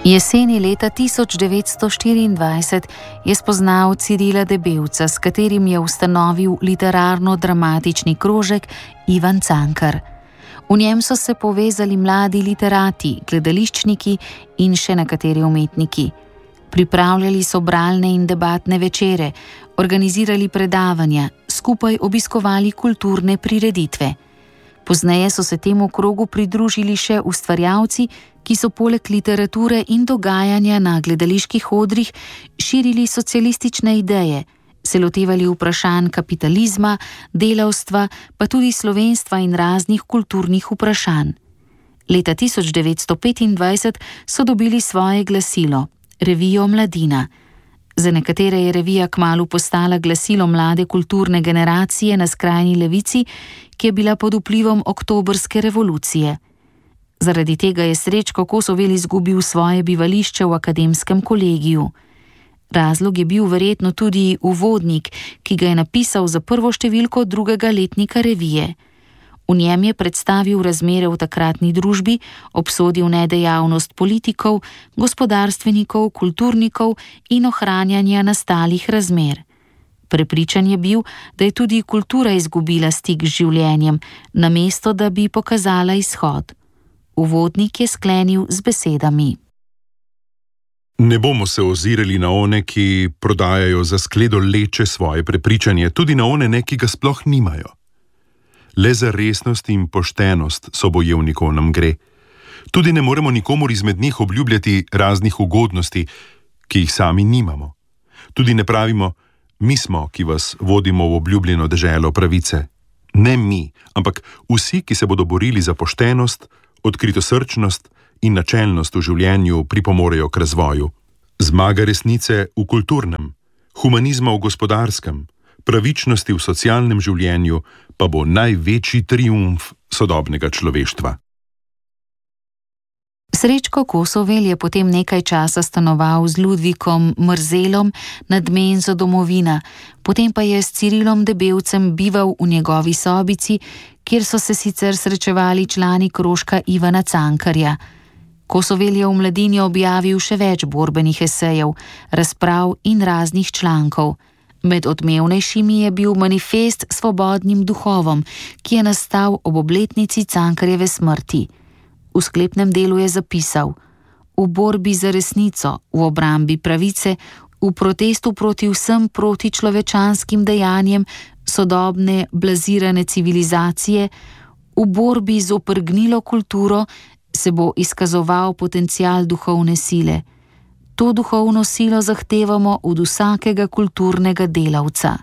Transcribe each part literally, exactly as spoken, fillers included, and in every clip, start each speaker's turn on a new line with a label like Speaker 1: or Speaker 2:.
Speaker 1: Jeseni leta tisoč devetsto štiriindvajset je spoznal Cirila Debevca, s katerim je ustanovil literarno-dramatični krožek Ivan Cankar. V njem so se povezali mladi literati, gledališčniki in še nekateri umetniki. Pripravljali so bralne in debatne večere, organizirali predavanja, skupaj obiskovali kulturne prireditve. Pozneje so se temu krogu pridružili še ustvarjalci, ki so poleg literature in dogajanja na gledaliških odrih širili socialistične ideje, se lotevali vprašanj kapitalizma, delavstva, pa tudi slovenstva in raznih kulturnih vprašanj. Leta tisoč devetsto petindvajset so dobili svoje glasilo, revijo Mladina. Za nekatere je revija kmalu postala glasilo mlade kulturne generacije na skrajni levici, ki je bila pod vplivom oktobrske revolucije. Zaradi tega je Srečko Kosovel izgubil svoje bivališče v akademskem kolegiju. Razlog je bil verjetno tudi uvodnik, ki ga je napisal za prvo številko drugega letnika revije. V njem je predstavil razmere v takratni družbi, obsodil nedejavnost politikov, gospodarstvenikov, kulturnikov in ohranjanja nastalih razmer. Prepričan je bil, da je tudi kultura izgubila stik z življenjem, namesto da bi pokazala izhod. Uvodnik je sklenil z besedami.
Speaker 2: Ne bomo se ozirali na one, ki prodajajo za skledo leče svoje prepričanje, tudi na one, ne, ki ga sploh nimajo. Le za resnost in poštenost sobojevnikov nam gre. Tudi ne moremo nikomur izmed njih obljubljati raznih ugodnosti, ki jih sami nimamo. Tudi ne pravimo, mi smo, ki vas vodimo v obljubljeno deželo pravice. Ne mi, ampak vsi, ki se bodo borili za poštenost, odkritosrčnost in načelnost v življenju pripomorejo k razvoju. Zmaga resnice v kulturnem, humanizma v gospodarskem, pravičnosti v socialnem življenju pa bo največji triumf sodobnega človeštva.
Speaker 1: Srečko Kosovel je potem nekaj časa stanoval z Ludvikom Mrzelom nad menzo Domovina, potem pa je s Cirilom Debevcem bival v njegovi sobici, kjer so se sicer srečevali člani krožka Ivana Cankarja. Kosovel je v Mladini objavil še več borbenih esejev, razprav in raznih člankov. Med odmevnejšimi je bil manifest Svobodnim duhovom, ki je nastal ob obletnici Cankarjeve smrti. V sklepnem delu je zapisal: v borbi za resnico, v obrambi pravice, v protestu proti vsem protičlovečanskim dejanjem sodobne blazirane civilizacije, v borbi zoper gnilo kulturo se bo izkazoval potencial duhovne sile. To duhovno silo zahtevamo od vsakega kulturnega delavca.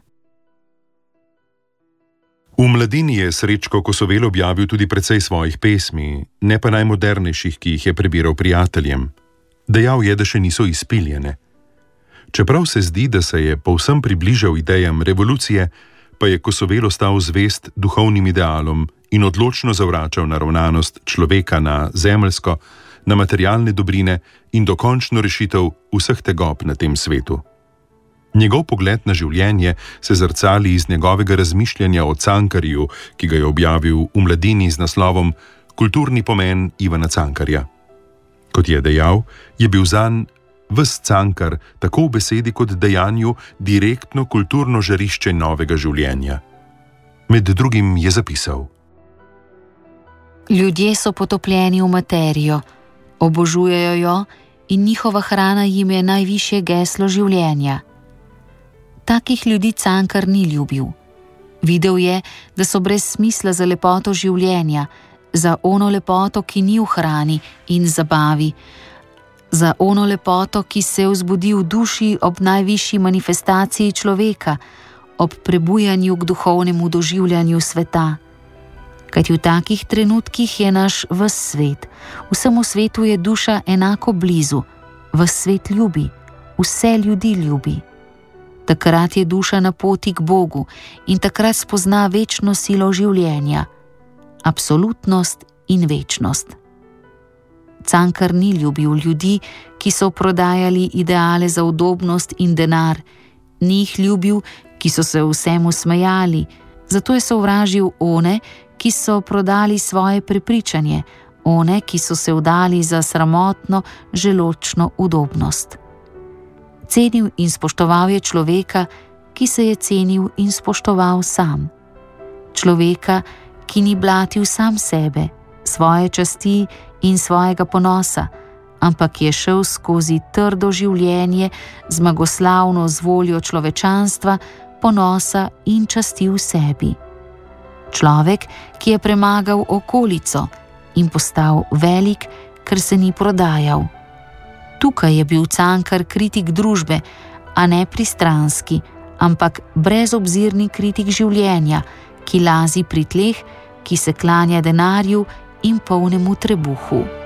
Speaker 2: V Mladini je Srečko Kosovel objavil tudi precej svojih pesmi, ne pa najmodernejših, ki jih je prebiral prijateljem. Dejal je, da še niso izpiljene. Čeprav se zdi, da se je povsem približal idejam revolucije, pa je Kosovel ostal zvest duhovnim idealom in odločno zavračal naravnanost človeka na zemeljsko, na materialne dobrine in dokončno rešitev vseh tegob na tem svetu. Njegov pogled na življenje se zrcali iz njegovega razmišljanja o Cankarju, ki ga je objavil v Mladini z naslovom Kulturni pomen Ivana Cankarja. Kot je dejal, je bil zanj ves Cankar, tako v besedi kot dejanju, direktno kulturno žarišče novega življenja. Med drugim je zapisal:
Speaker 1: Ljudje so potopljeni v materijo, obožujejo jo in njihova hrana jim je najvišje geslo življenja. Takih ljudi Cankar ni ljubil. Videl je, da so brez smisla za lepoto življenja, za ono lepoto, ki ni v hrani in zabavi, za ono lepoto, ki se vzbudi v duši ob najvišji manifestaciji človeka, ob prebujanju k duhovnemu doživljanju sveta. Kajti v takih trenutkih je naš ves svet, vsemu svetu je duša enako blizu, ves svet ljubi, vse ljudi ljubi. Takrat je duša na poti k Bogu in takrat spozna večno silo življenja, absolutnost in večnost. Cankar ni ljubil ljudi, ki so prodajali ideale za udobnost in denar, ni jih ljubil, ki so se vsemu smejali, zato je sovražil one, ki so prodali svoje prepričanje, one, ki so se vdali za sramotno želočno udobnost. Cenil in spoštoval je človeka, ki se je cenil in spoštoval sam. Človeka, ki ni blatil sam sebe, svoje časti in svojega ponosa, ampak je šel skozi trdo življenje, zmagoslavno z voljo človečanstva, ponosa in časti v sebi. Človek, ki je premagal okolico in postal velik, ker se ni prodajal. Tukaj je bil Cankar kritik družbe, a ne pristranski, ampak brezobzirni kritik življenja, ki lazi pri tleh, ki se klanja denarju in polnemu trebuhu.